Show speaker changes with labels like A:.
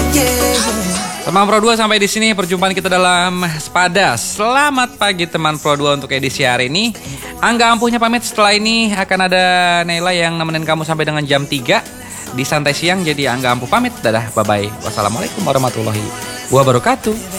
A: Teman Pro 2, sampai di sini perjumpaan kita dalam Sepada. Selamat pagi teman Pro 2 untuk edisi hari ini. Angga Ampuhnya pamit, setelah ini akan ada Naila yang nemenin kamu sampai dengan jam 3 di Santai Siang. Jadi Angga Ampuh pamit, dadah, bye-bye. Wassalamualaikum warahmatullahi wabarakatuh.